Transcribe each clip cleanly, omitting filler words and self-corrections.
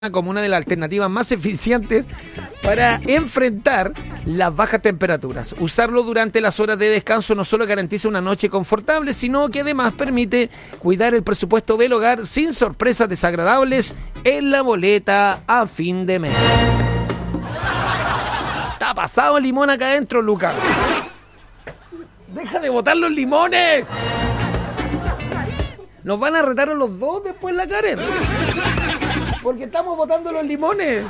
como una de las alternativas más eficientes para enfrentar las bajas temperaturas. Usarlo durante las horas de descanso no solo garantiza una noche confortable, sino que además permite cuidar el presupuesto del hogar sin sorpresas desagradables en la boleta a fin de mes. Está pasado el limón acá adentro, Lucas. Deja de botar los limones. Nos van a retar a los dos después la Karen. Porque estamos botando los limones.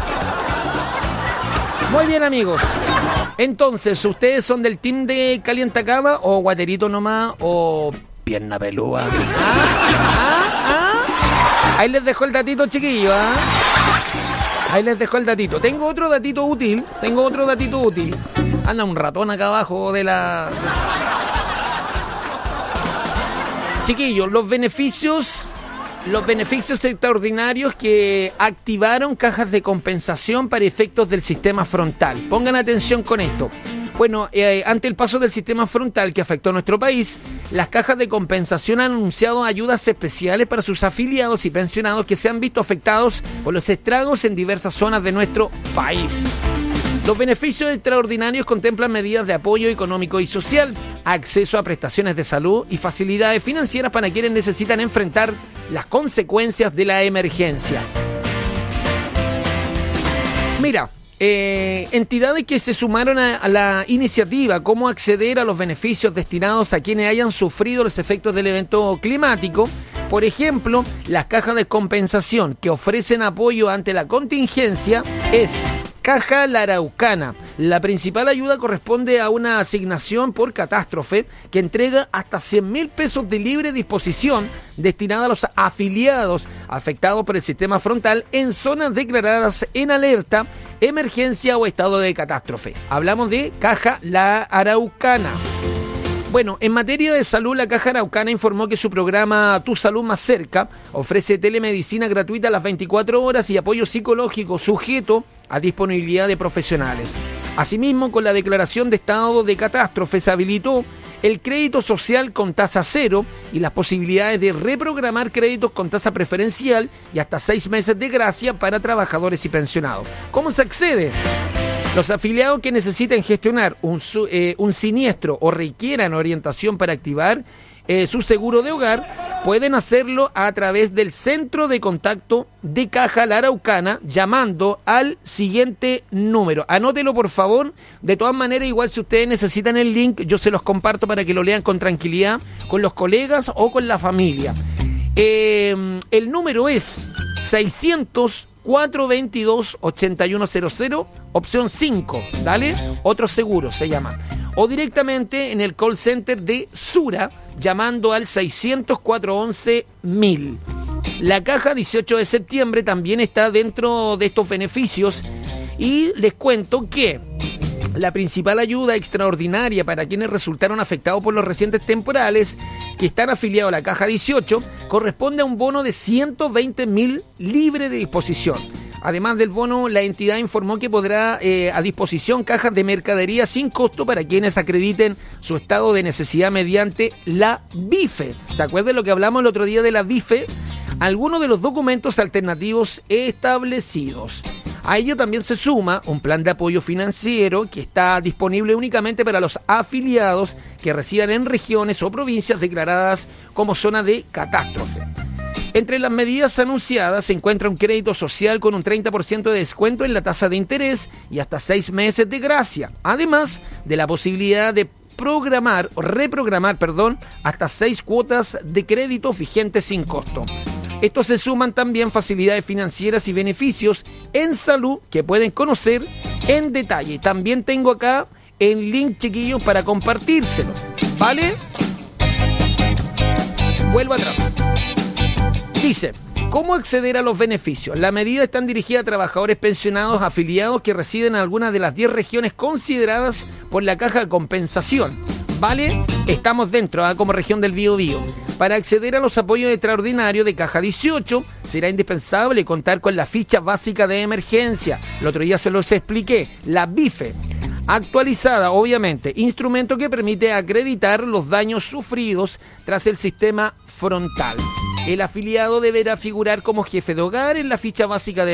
Muy bien, amigos. Entonces, ¿ustedes son del team de calientacama o guaterito nomás o pierna pelúa? Ahí les dejo el datito, chiquillo. Ahí les dejo el datito. Tengo otro datito útil. Anda un ratón acá abajo de la... Chiquillos, los beneficios extraordinarios que activaron cajas de compensación para efectos del sistema frontal. Pongan atención con esto. Bueno, ante el paso del sistema frontal que afectó a nuestro país, las cajas de compensación han anunciado ayudas especiales para sus afiliados y pensionados que se han visto afectados por los estragos en diversas zonas de nuestro país. Los beneficios extraordinarios contemplan medidas de apoyo económico y social, acceso a prestaciones de salud y facilidades financieras para quienes necesitan enfrentar las consecuencias de la emergencia. Mira, entidades que se sumaron a la iniciativa, cómo acceder a los beneficios destinados a quienes hayan sufrido los efectos del evento climático. Por ejemplo, las cajas de compensación que ofrecen apoyo ante la contingencia es Caja La Araucana. La principal ayuda corresponde a una asignación por catástrofe que entrega hasta 100.000 pesos de libre disposición destinada a los afiliados afectados por el sistema frontal en zonas declaradas en alerta, emergencia o estado de catástrofe. Hablamos de Caja La Araucana. Bueno, en materia de salud, la Caja Araucana informó que su programa Tu Salud Más Cerca ofrece telemedicina gratuita a las 24 horas y apoyo psicológico sujeto a disponibilidad de profesionales. Asimismo, con la declaración de estado de catástrofe se habilitó el crédito social con tasa cero y las posibilidades de reprogramar créditos con tasa preferencial y hasta 6 meses de gracia para trabajadores y pensionados. ¿Cómo se accede? Los afiliados que necesiten gestionar un siniestro o requieran orientación para activar su seguro de hogar, pueden hacerlo a través del centro de contacto de Caja La Araucana llamando al siguiente número. Anótelo, por favor. De todas maneras, igual si ustedes necesitan el link, yo se los comparto para que lo lean con tranquilidad con los colegas o con la familia. El número es 600-422-8100, opción 5, ¿dale? Otro seguro se llama. O directamente en el call center de Sura, llamando al 600-411-1000. La caja 18 de septiembre también está dentro de estos beneficios y les cuento que la principal ayuda extraordinaria para quienes resultaron afectados por los recientes temporales que están afiliados a la caja 18 corresponde a un bono de 120.000 libre de disposición. Además del bono, la entidad informó que podrá a disposición cajas de mercadería sin costo para quienes acrediten su estado de necesidad mediante la BIFE. ¿Se acuerdan de lo que hablamos el otro día de la BIFE? Algunos de los documentos alternativos establecidos. A ello también se suma un plan de apoyo financiero que está disponible únicamente para los afiliados que residan en regiones o provincias declaradas como zona de catástrofe. Entre las medidas anunciadas se encuentra un crédito social con un 30% de descuento en la tasa de interés y hasta 6 meses de gracia, además de la posibilidad de reprogramar hasta 6 cuotas de crédito vigentes sin costo. Estos se suman también facilidades financieras y beneficios en salud que pueden conocer en detalle. También tengo acá el link, chiquillos, para compartírselos, ¿vale? Vuelvo atrás. Dice, ¿cómo acceder a los beneficios? Las medidas están dirigidas a trabajadores pensionados afiliados que residen en alguna de las 10 regiones consideradas por la Caja de Compensación. ¿Vale? Estamos dentro, como región del Biobío. Para acceder a los apoyos extraordinarios de Caja 18, será indispensable contar con la ficha básica de emergencia. El otro día se los expliqué, la BIFE. Actualizada, obviamente, instrumento que permite acreditar los daños sufridos tras el sistema frontal. El afiliado deberá figurar como jefe de hogar en la ficha básica de